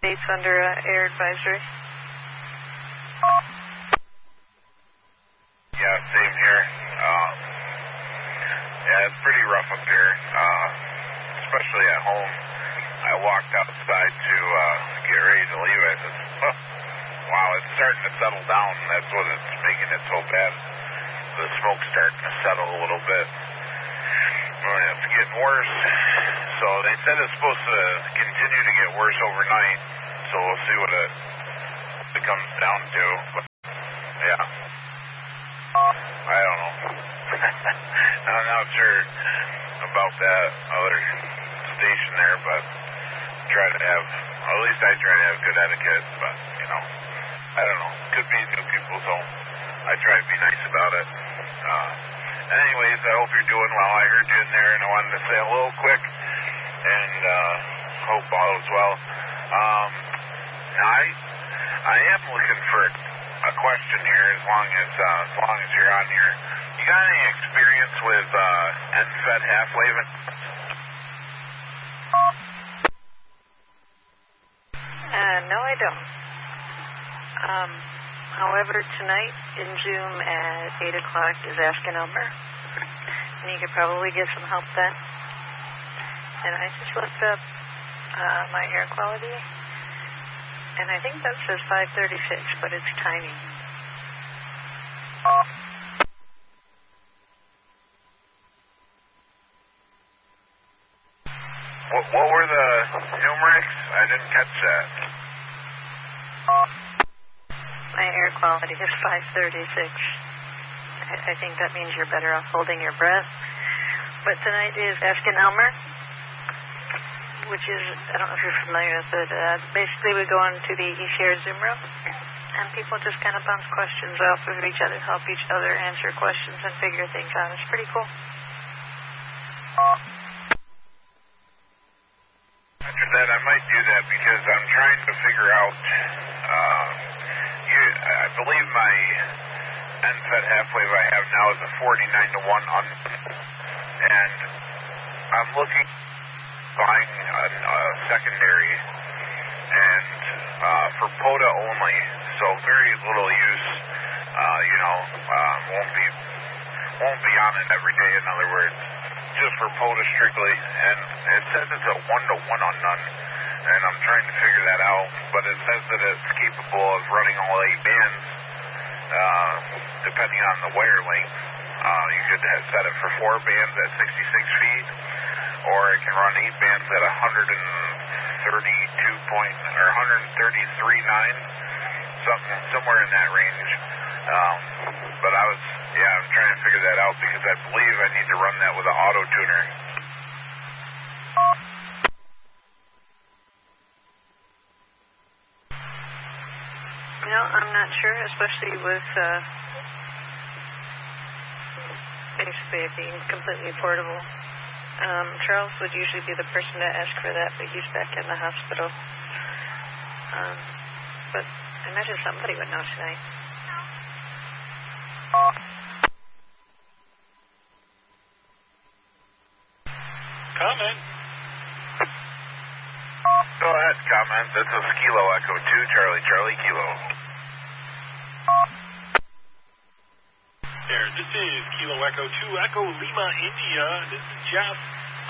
States under air advisory. Yeah, same here. Yeah, it's pretty rough up here, especially at home. I walked outside to get ready to leave. I said, wow, it's starting to settle down. That's what it's making it so bad. The smoke's starting to settle a little bit. Well, it's getting worse. So they said it's supposed to continue to get worse overnight. So we'll see what it comes down to. But, yeah. I don't know. I'm not sure about that other station there, but try to have, or at least I try to have good etiquette, but, you know, I don't know. Could be new people, so I try to be nice about it. Anyways, I hope you're doing well. I heard you in there, and I wanted to say hello quick, and hope all is well. I am looking for a question here as long as you're on here. You got any experience with NFET half-waving? No, I don't. However, tonight in Zoom at 8 o'clock is Ask an Elmer, and you could probably get some help then. And I just looked up my air quality, and I think that says 536, but it's tiny. What were the numerics? I didn't catch that. My air quality is 536. I think that means you're better off holding your breath. But tonight is Ask an Elmer, which is, I don't know if you're familiar with it, basically we go into the ECR Zoom room, and people just kind of bounce questions off of each other, help each other answer questions and figure things out. It's pretty cool. After that, I might do that because I'm trying to figure out, I believe my NFET half-wave I have now is a 49-1 and I'm looking buying a secondary and for POTA only, so very little use, won't be on it every day, in other words, just for POTA strictly, and it says it's a 1-to-1 on none, and I'm trying to figure that out, but it says that it's capable of running all 8 bands, depending on the wire length. You could set it for 4 bands at 66 feet, or it can run 8 bands at 133.9, somewhere in that range. But I'm trying to figure that out because I believe I need to run that with an auto tuner. I'm not sure, especially with basically it being completely portable. Charles would usually be the person to ask for that, but he's back in the hospital. But I imagine somebody would know tonight. Comment. Go ahead, comment. This is Kilo Echo 2, Charlie Kilo. There, this is Kilo Echo 2, Echo Lima, India. This is Jeff.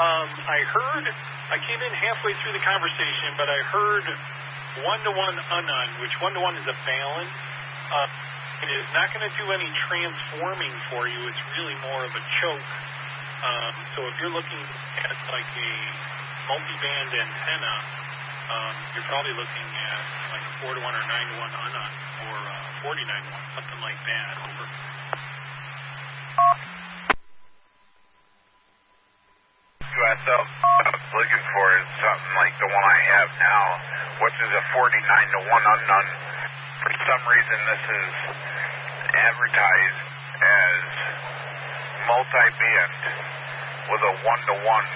I came in halfway through the conversation, but I heard 1-to-1 unknown, which 1-to-1 is a balance. It is not going to do any transforming for you. It's really more of a choke. So if you're looking at like a multi-band antenna, you're probably looking at like a 4-to-1 or 9-to-1 unknown or 49-to-1, something like that. Over. What I was looking for is something like the one I have now, which is a 49-to-1 unknown. For some reason, this is advertised as multi-band with a 1-to-1,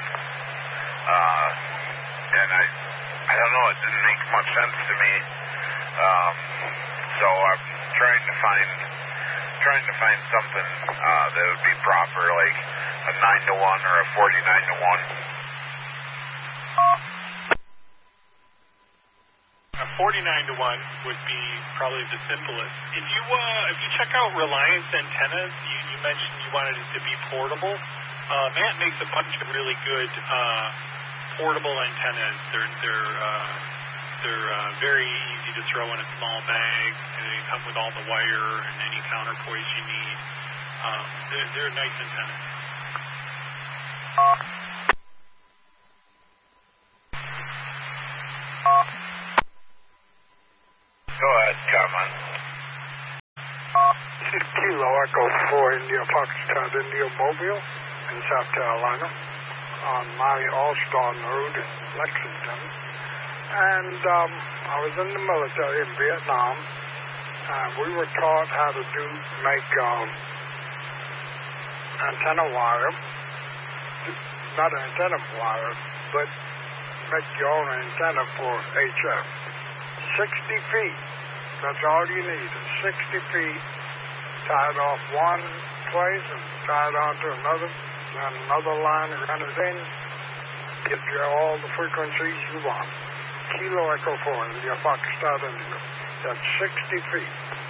and I don't know, it didn't make much sense to me, so I'm trying to find something that would be proper, like a 9-to-1 or a 49-to-1. 49 to 1 would be probably the simplest. If you check out Reliance antennas, you mentioned you wanted it to be portable. Matt makes a bunch of really good portable antennas. They're very easy to throw in a small bag, and they come with all the wire and any counterpoise you need. They're nice antennas. Go ahead, comment. This is Kilo Echo 4 India Foxtrot India Mobile in South Carolina on my All-Star Road in Lexington. And I was in the military in Vietnam, and we were taught how to make antenna wire, not antenna wire, but make your own antenna for HF. 60 feet, that's all you need, is 60 feet, tied off one place and tied onto another, and another line and run it in, gives you all the frequencies you want. Kilo Echo 4, your Foxtrot India. That's 60 feet.